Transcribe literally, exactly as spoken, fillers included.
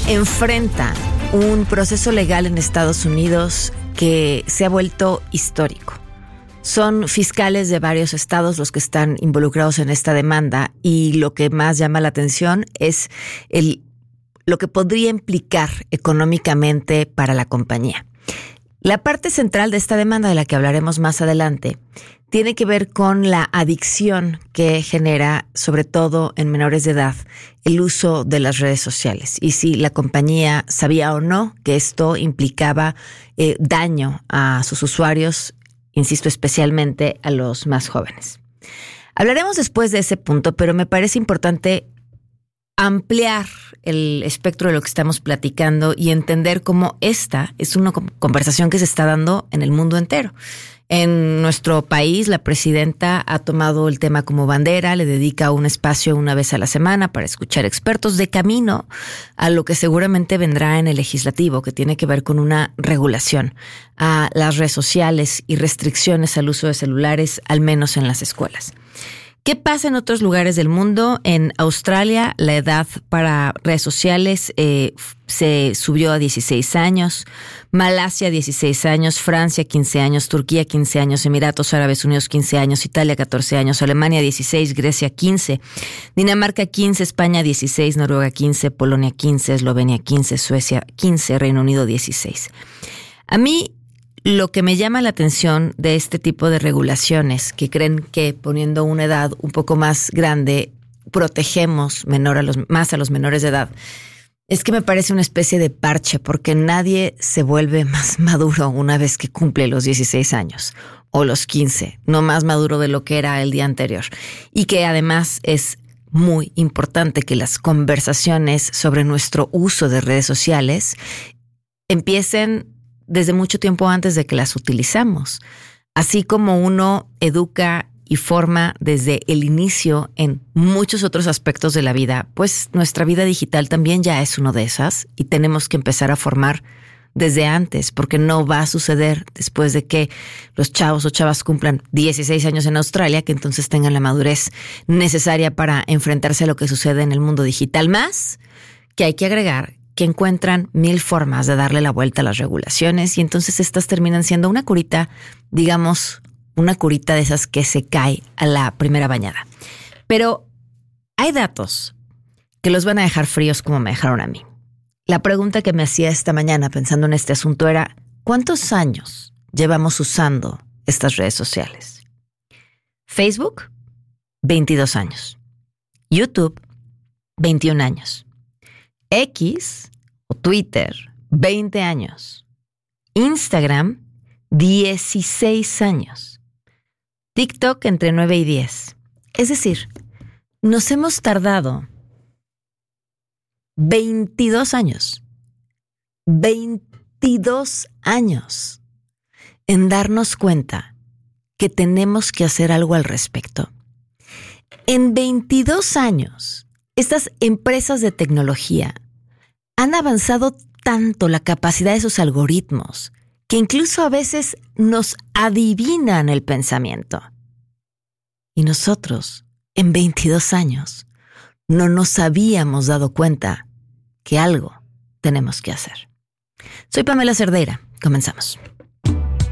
enfrenta un proceso legal en Estados Unidos que se ha vuelto histórico. Son fiscales de varios estados los que están involucrados en esta demanda y lo que más llama la atención es el, lo que podría implicar económicamente para la compañía. La parte central de esta demanda, de la que hablaremos más adelante, tiene que ver con la adicción que genera, sobre todo en menores de edad, el uso de las redes sociales. Y si la compañía sabía o no que esto implicaba eh, daño a sus usuarios, insisto, especialmente a los más jóvenes. Hablaremos después de ese punto, pero me parece importante ampliar el espectro de lo que estamos platicando y entender cómo esta es una conversación que se está dando en el mundo entero. En nuestro país, la presidenta ha tomado el tema como bandera, le dedica un espacio una vez a la semana para escuchar expertos de camino a lo que seguramente vendrá en el legislativo, que tiene que ver con una regulación a las redes sociales y restricciones al uso de celulares, al menos en las escuelas. ¿Qué pasa en otros lugares del mundo? En Australia, la edad para redes sociales eh, se subió a dieciséis años, Malasia dieciséis años, Francia quince años, Turquía quince años, Emiratos Árabes Unidos quince años, Italia catorce años, Alemania dieciséis, Grecia quince, Dinamarca quince, España dieciséis, Noruega quince, Polonia quince, Eslovenia quince, Suecia quince, Reino Unido dieciséis. A mí, lo que me llama la atención de este tipo de regulaciones, que creen que poniendo una edad un poco más grande protegemos menor a los, más a los menores de edad, es que me parece una especie de parche, porque nadie se vuelve más maduro una vez que cumple los dieciséis años o los quince, no más maduro de lo que era el día anterior. Y que además es muy importante que las conversaciones sobre nuestro uso de redes sociales empiecen desde mucho tiempo antes de que las utilizamos. Así como uno educa y forma desde el inicio en muchos otros aspectos de la vida, pues nuestra vida digital también ya es uno de esas y tenemos que empezar a formar desde antes, porque no va a suceder después de que los chavos o chavas cumplan dieciséis años en Australia, que entonces tengan la madurez necesaria para enfrentarse a lo que sucede en el mundo digital. Más que hay que agregar que encuentran mil formas de darle la vuelta a las regulaciones y entonces estas terminan siendo una curita, digamos, una curita de esas que se cae a la primera bañada. Pero hay datos que los van a dejar fríos como me dejaron a mí. La pregunta que me hacía esta mañana pensando en este asunto era, ¿cuántos años llevamos usando estas redes sociales? Facebook, veintidós años. YouTube, veintiún años. X o Twitter, veinte años. Instagram, dieciséis años. TikTok entre nueve y diez. Es decir, nos hemos tardado veintidós años. veintidós años en darnos cuenta que tenemos que hacer algo al respecto. En veintidós años, estas empresas de tecnología han avanzado tanto la capacidad de sus algoritmos que incluso a veces nos adivinan el pensamiento. Y nosotros, en veintidós años, no nos habíamos dado cuenta que algo tenemos que hacer. Soy Pamela Cerdeira. Comenzamos.